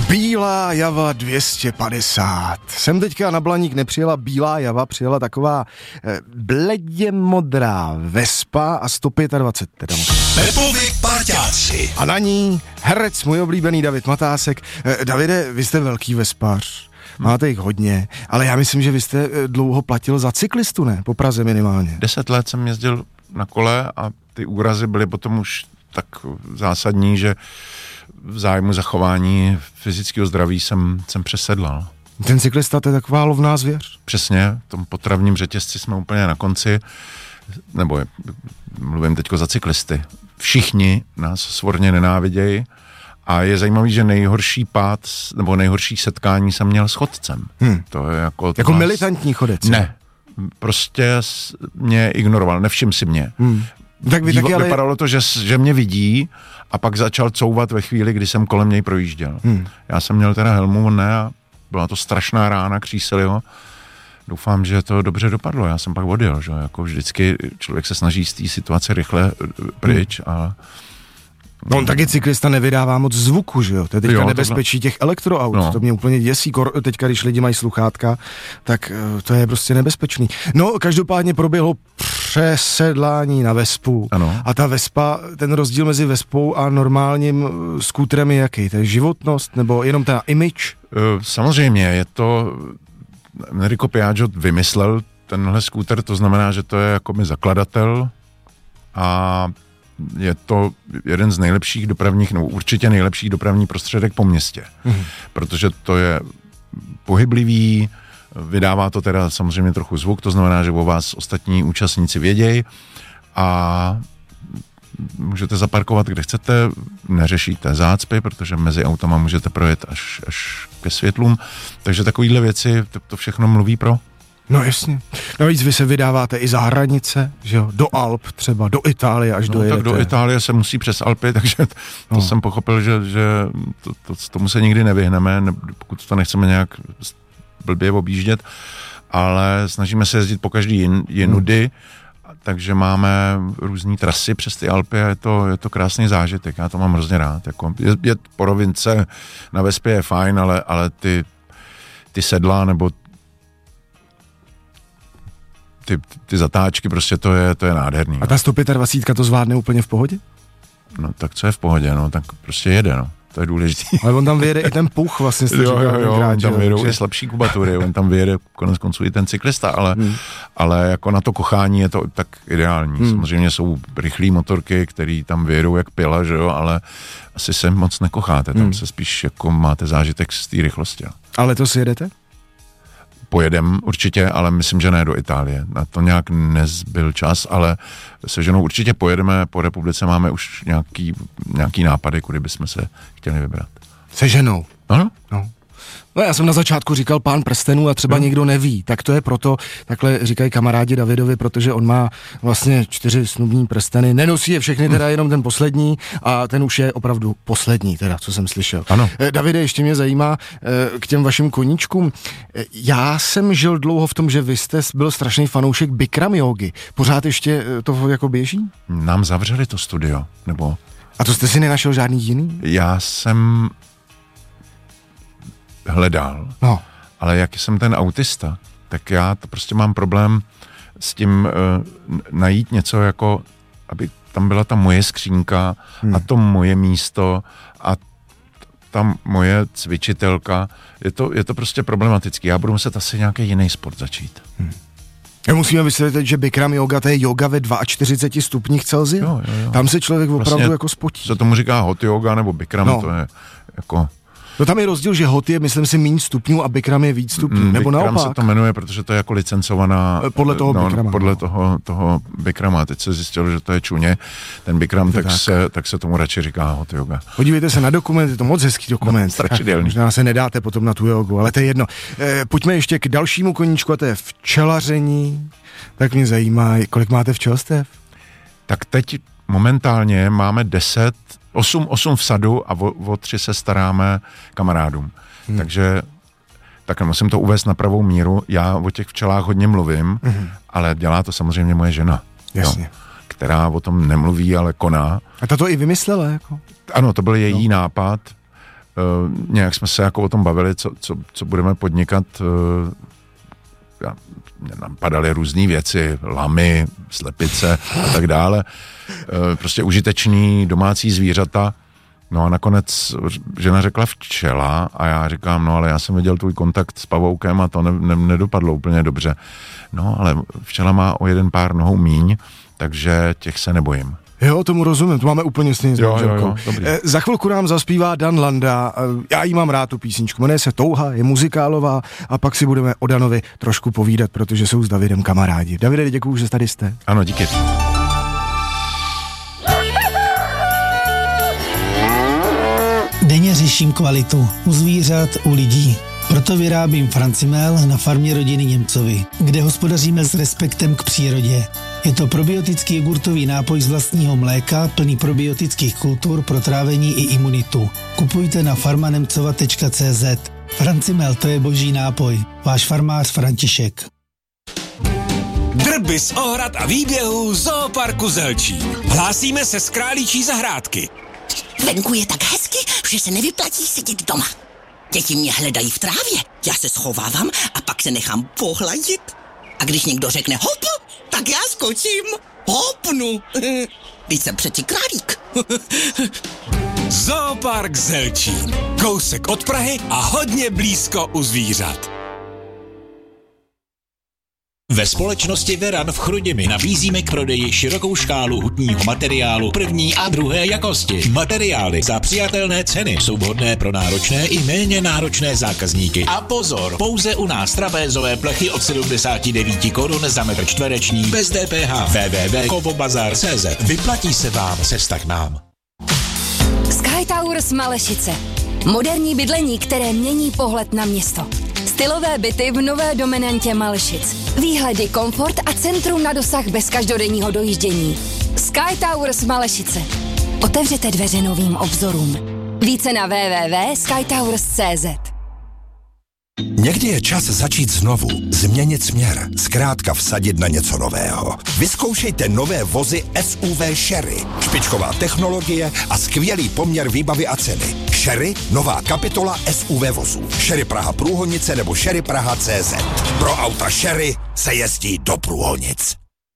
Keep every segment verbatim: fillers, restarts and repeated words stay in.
Bílá java dvě stě padesát. Sem teďka na Blaník nepřijela bílá java, přijela taková eh, bledě modrá Vespa a sto dvacet pět teda. Pepovi parťáci. A na ní herec, můj oblíbený David Matásek. Eh, Davide, vy jste velký vespař, máte jich hodně, ale já myslím, že vy jste eh, dlouho platil za cyklistu, ne? Po Praze minimálně. Deset let jsem jezdil na kole a ty úrazy byly potom už tak zásadní, že v zájmu zachování fyzického zdraví jsem, jsem přesedlal. Ten cyklista, to je taková lovná zvěř. Přesně, v tom potravním řetězci jsme úplně na konci, nebo je, mluvím teďko za cyklisty. Všichni nás svorně nenávidějí a je zajímavý, že nejhorší pád, nebo nejhorší setkání jsem měl s chodcem. Hmm. To je jako... Jako nás... militantní chodec. Ne, prostě mě ignoroval, nevšim si mě. Hmm. Tak vy Dívo, taky, ale... Vypadalo to, že, že mě vidí a pak začal couvat ve chvíli, kdy jsem kolem něj projížděl. Hmm. Já jsem měl teda helmu, on ne, a byla to strašná rána, křísili ho. Doufám, že to dobře dopadlo. Já jsem pak odjel, že jako vždycky člověk se snaží z té situace rychle pryč a... No on taky cyklista nevydává moc zvuku, že jo? To je teďka jo, nebezpečí tohle... těch elektroaut. No. To mě úplně děsí. Teďka, když lidi mají sluchátka, tak to je prostě nebezpečný. No, každopádně proběhlo přesedlání na Vespu. Ano. A ta Vespa, ten rozdíl mezi Vespou a normálním skútrem je jaký? To je životnost nebo jenom ta image? Samozřejmě, je to... Enrico Piaggio vymyslel tenhle skúter, to znamená, že to je jako mi zakladatel a je to jeden z nejlepších dopravních, nebo určitě nejlepší dopravní prostředek po městě. Mm. Protože to je pohyblivý, vydává to teda samozřejmě trochu zvuk, to znamená, že o vás ostatní účastníci vědějí a můžete zaparkovat, kde chcete, neřešíte zácpy, protože mezi autama můžete projet až, až ke světlům, takže takovýhle věci, to, to všechno mluví pro. No jasně. Navíc vy se vydáváte i za hranice, že jo? Do Alp třeba, do Itálie až no, dojedete. Tak do Itálie se musí přes Alpy, takže to no. jsem pochopil, že, že to, to, tomu se nikdy nevyhneme, ne, pokud to nechceme nějak blbě objíždět, ale snažíme se jezdit po každý jin, jinudy, hmm. takže máme různý trasy přes ty Alpy a je to, je to krásný zážitek, já to mám hrozně rád. Jako, je, je po rovince na Vespě je fajn, ale, ale ty, ty sedla nebo Ty, ty zatáčky, prostě to je, to je nádherný. A ta sto dvacet pět to zvládne úplně v pohodě? No tak co je v pohodě, no tak prostě jede, no. To je důležitý. Ale on tam vyjede i ten puch vlastně. Jo, jo, jo, krát, on tam vyjedou že... i slabší kubatury, on tam vyjede konec konců i ten cyklista, ale, hmm. ale jako na to kochání je to tak ideální. Hmm. Samozřejmě jsou rychlý motorky, který tam vyjedou jak pila, že jo, ale asi se moc nekocháte, tam hmm. se spíš jako máte zážitek z té rychlosti. Ale to si jedete? Pojedem určitě, ale myslím, že ne do Itálie. Na to nějak nezbyl čas, ale se ženou určitě pojedeme, po republice máme už nějaký, nějaký nápady, kudy bychom se chtěli vybrat. Se ženou? Ano. No. No já jsem na začátku říkal Pán prstenů a třeba no. někdo neví, tak to je proto, takhle říkají kamarádi Davidovi, protože on má vlastně čtyři snubní prsteny, nenosí je všechny, teda jenom ten poslední a ten už je opravdu poslední, teda, co jsem slyšel. Ano. Davide, ještě mě zajímá k těm vašim koníčkům. Já jsem žil dlouho v tom, že vy jste byl strašný fanoušek Bikram jógy. Pořád ještě to jako běží? Nám zavřeli to studio, nebo... A to jste si nenašel žádný jiný? Já jsem... hledal, no. ale jak jsem ten autista, tak já to prostě mám problém s tím uh, najít něco jako, aby tam byla ta moje skřínka hmm. a to moje místo a ta moje cvičitelka. Je to, je to prostě problematický. Já budu muset asi nějaký jiný sport začít. Hmm. Musíme vysvětlit, že Bikram yoga, to je yoga ve čtyřiceti dvou stupních Celsia. Jo, jo, jo. Tam se člověk opravdu vlastně jako spotí. Se tomu říká hot yoga nebo Bikram, no. To je jako... No tam je rozdíl, že hot je, myslím si, méně stupňů a Bikram je víc stupňů, mm, nebo Bikram naopak. se to jmenuje, protože to je jako licencovaná... Podle toho no, Bikrama. Podle toho, toho Bikrama. Teď se zjistilo, že to je čuně. Ten Bikram, tak, tak. Se, tak se tomu radši říká hot yoga. Podívejte se na dokument, je to moc hezký dokument. No, strašidelný. Možná se nedáte potom na tu jogu, ale to je jedno. E, pojďme ještě k dalšímu koníčku, a to je včelaření. Tak mě zajímá, kolik máte včelstev? Tak teď momentálně máme deset, osm, osm v sadu a o, o tři se staráme kamarádům. Hmm. Takže tak musím to uvést na pravou míru. Já o těch včelách hodně mluvím, hmm. ale dělá to samozřejmě moje žena. Jasně. Jo, která o tom nemluví, ale koná. A ta to i vymyslela, jako? Ano, to byl její no. nápad. nějak jsme se jako o tom bavili, co, co, co budeme podnikat. Já, nám padaly různé věci, lamy, slepice a tak dále. Prostě užiteční domácí zvířata. No a nakonec žena řekla včela a já říkám, no ale já jsem viděl tvůj kontakt s pavoukem a to ne, ne, nedopadlo úplně dobře. No ale včela má o jeden pár nohou míň, takže těch se nebojím. Jo, tomu rozumím, to máme úplně stejně s manželkou. E, za chvilku nám zaspívá Dan Landa, já jí mám rád tu písničku, jmenuje se Touha, je muzikálová a pak si budeme o Danovi trošku povídat, protože jsou s Davidem kamarádi. Davide, děkuju, že tady jste. Ano, díky. Denně řeším kvalitu u zvířat, u lidí. Proto vyrábím Francimel na farmě rodiny Němcovi, kde hospodaříme s respektem k přírodě. Je to probiotický jogurtový nápoj z vlastního mléka, plný probiotických kultur pro trávení i imunitu. Kupujte na farmanemcova tečka cé zet. Francimel, to je boží nápoj. Váš farmář František. Drby z ohrad a výběhů Zooparku Zelčín. Hlásíme se z Králíčí zahrádky. Venku je tak hezky, že se nevyplatí sedět doma. Děti mě hledají v trávě, já se schovávám a pak se nechám pohladit. A když někdo řekne hop, tak já skočím. Hopnu. Když jsem přeci králík. Zoopark Zelčín. Kousek od Prahy a hodně blízko u zvířat. Ve společnosti Veran v Chrudimi nabízíme k prodeji širokou škálu hutního materiálu první a druhé jakosti. Materiály za přijatelné ceny jsou vhodné pro náročné i méně náročné zákazníky. A pozor, pouze u nás trapézové plechy od sedmdesát devět korun za metr čtvereční bez D P H. w w w tečka kovobazar tečka cé zet. Vyplatí se vám cesta k nám. Sky Towers Malešice. Moderní bydlení, které mění pohled na město. Stylové byty v nové dominantě Malešic. Výhledy, komfort a centrum na dosah bez každodenního dojíždění. Sky Towers Malešice. Otevřete dveře novým obzorům. Více na w w w tečka sky towers tečka cé zet. Někdy je čas začít znovu, změnit směr, zkrátka vsadit na něco nového. Vyzkoušejte nové vozy S U V Sherry. Špičková technologie a skvělý poměr výbavy a ceny. Sherry, nová kapitola S U V vozů. Sherry Praha Průhonice nebo Sherry Praha tečka cé zet. Pro auta Sherry se jezdí do Průhonic.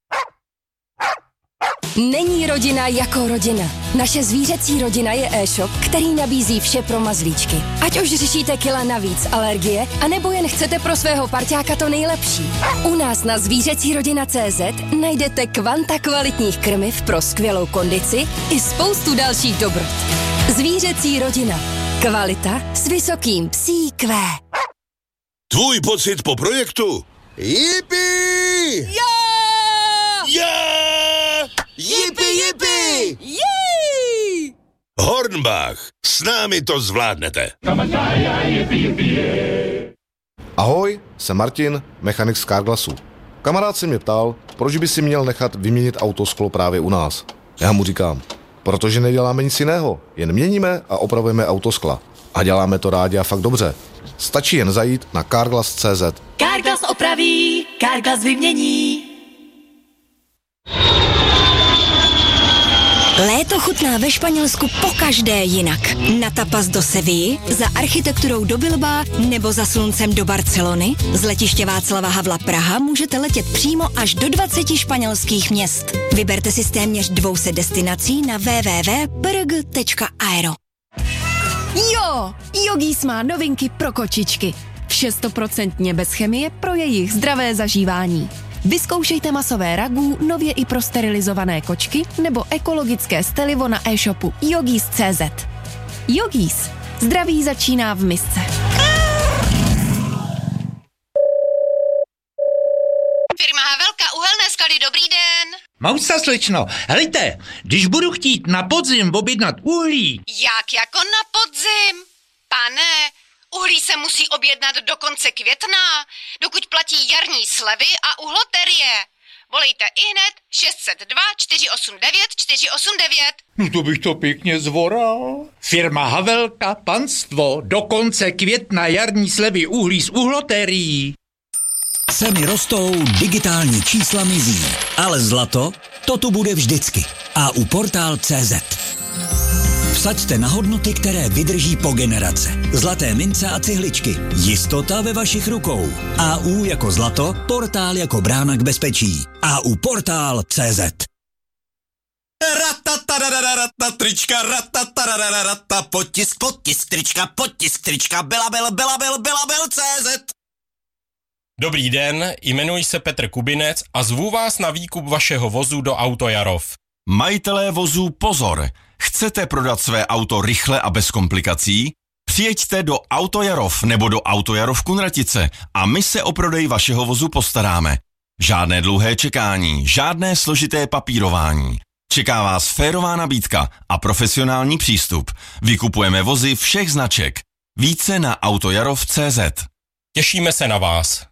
Není rodina jako rodina. Naše zvířecí rodina je e-shop, který nabízí vše pro mazlíčky. Ať už řešíte kila navíc, alergie, anebo jen chcete pro svého parťáka to nejlepší. U nás na zvířecí rodina tečka cé zet najdete kvanta kvalitních krmiv pro skvělou kondici i spoustu dalších dobrot. Zvířecí rodina. Kvalita s vysokým psí kvé. Tvůj pocit po projektu? Jipi! Yeah! Yeah! Jipi, jipi! Jej! Hornbach, s námi to zvládnete. Ahoj, jsem Martin, mechanik z Carglassu. Kamarád se mě ptal, proč by si měl nechat vyměnit autosklo právě u nás. Já mu říkám, protože neděláme nic jiného, jen měníme a opravujeme autoskla. A děláme to rádi a fakt dobře. Stačí jen zajít na carglass tečka cé zet. Carglass opraví, Carglass vymění. Léto chutná ve Španělsku pokaždé jinak. Na tapas do Sevilly, za architekturou do Bilbaa nebo za sluncem do Barcelony. Z letiště Václava Havla Praha můžete letět přímo až do dvaceti španělských měst. Vyberte si z téměř dvou set destinací na w w w tečka p r g tečka aero. Jo, Yogis má novinky pro kočičky. Vše stoprocentně bez chemie pro jejich zdravé zažívání. Vyzkoušejte masové ragu, nově i pro sterilizované kočky nebo ekologické stelivo na e-shopu Yogis tečka cé zet. Yogis. Zdraví začíná v misce. Firma Havelka, uhelné sklady, dobrý den. Mousa, slečno, helejte, když budu chtít na podzim objednat uhlí. Jak jako na podzim? Pane, uhlí se musí objednat do konce května, dokud platí jarní slevy a uhloterie. Volejte ihned šest set dva čtyři osm devět čtyři osm devět. No to bych to pěkně zvoral. Firma Havelka, panstvo, do konce května jarní slevy uhlí z uhlotérií. Ceny rostou, digitální čísla mizí, ale zlato, to tu bude vždycky. A u portál tečka cé zet. V Vsaďte na hodnoty, které vydrží po generace. Zlaté mince a cihličky. Jistota ve vašich rukou. A U jako zlato, portál jako brána k bezpečí. A U portál tečka cé zet. Ratatarararata, trička, ratatarararata, potisk, potisk, trička, potisk, trička, Belabil, Belabil, Belabil, tečka cé zet. Dobrý den, jmenuji se Petr Kubinec a zvu vás na výkup vašeho vozu do Autojarov. Majitelé vozů pozor! Chcete prodat své auto rychle a bez komplikací? Přijeďte do Autojarov nebo do Autojarov Kunratice a my se o prodej vašeho vozu postaráme. Žádné dlouhé čekání, žádné složité papírování. Čeká vás férová nabídka a profesionální přístup. Vykupujeme vozy všech značek. Více na autojarov tečka cé zet. Těšíme se na vás.